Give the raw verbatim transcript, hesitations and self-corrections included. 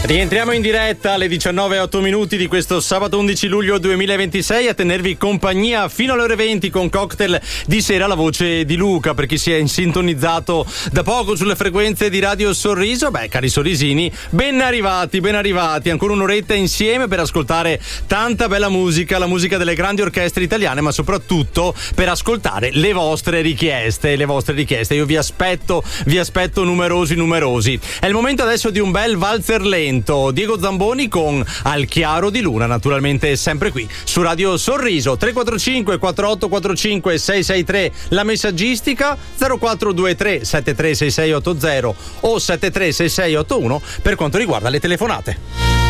Rientriamo in diretta alle diciannove e otto minuti di questo sabato undici luglio duemilaventisei a tenervi compagnia fino alle ore venti con Cocktail di sera, la voce di Luca. Per chi si è sintonizzato da poco sulle frequenze di Radio Sorriso, beh, cari sorrisini, ben arrivati, ben arrivati. Ancora un'oretta insieme per ascoltare tanta bella musica, la musica delle grandi orchestre italiane, ma soprattutto per ascoltare le vostre richieste, le vostre richieste. Io vi aspetto, vi aspetto numerosi, numerosi. È il momento adesso di un bel valzer lento. Diego Zamboni con Al chiaro di luna, naturalmente sempre qui su Radio Sorriso. Tre quattro cinque quattro otto quattro cinque sei sei tre la messaggistica, zero quattro due tre sette tre sei sei otto zero o sette tre sei sei otto uno per quanto riguarda le telefonate.